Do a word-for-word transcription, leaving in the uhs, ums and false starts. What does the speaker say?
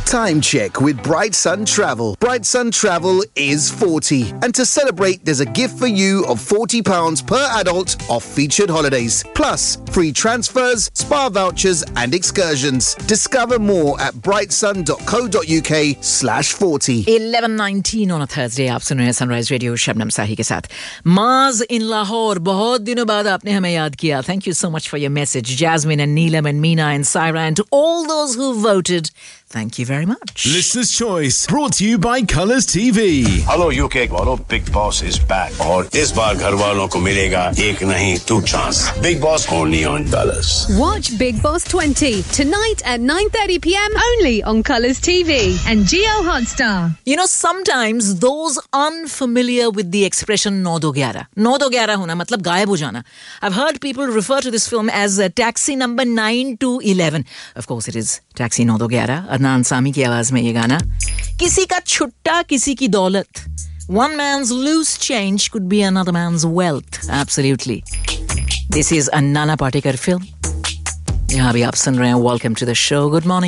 Time check with Bright Sun Travel. Bright Sun Travel is forty. And to celebrate, there's a gift for you of forty pounds per adult off featured holidays. Plus, free transfers, spa vouchers and excursions. Discover more at brightsun.co.uk slash 40. eleven nineteen on a Thursday. आप सुन रहे हैं sunrise radio Shabnam साही के साथ. माज इन लाहौर, बहुत दिनों बाद आपने हमें याद किया. Thank you so much for your message. Jasmine and Neelam and Meena and Saira and to all those who voted. Thank you very much. Listener's Choice, brought to you by Colours T V. Hello U K, वालों, Big Boss is back. और इस बार घर वालों को मिलेगा एक नहीं two chance. Big Boss only on Colours. Watch Big Boss twenty tonight at nine thirty p.m. only on Colours T V and Geo Hotstar. You know, sometimes those unfamiliar with the expression नौ दो ग्यारह, नौ दो ग्यारह होना मतलब गायब हो जाना. I've heard people refer to this film as uh, Taxi number nine two eleven. Of course, it is Taxi नौ दो ग्यारह. अदनान सामी की आवाज में ये गाना. किसी का छुट्टा किसी की दौलत. One man's loose change could be another man's wealth. Absolutely. This is a Nana Patekar film. यहाँ भी आप सुन रहे हैं. Welcome to the show. Good morning.